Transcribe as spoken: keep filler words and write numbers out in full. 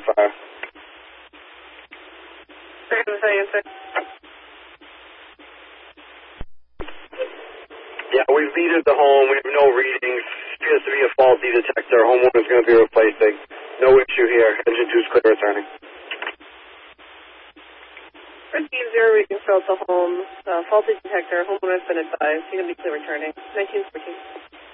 fire. Yeah, we've metered the home. We have no readings. Appears to be a faulty detector. Homeowner's going to be replacing. No issue here. Engine two's clear returning. Receive zero readings throughout the home. Uh, faulty detector. Homeowner's been advised. You're going to be clear returning. nineteen fourteen.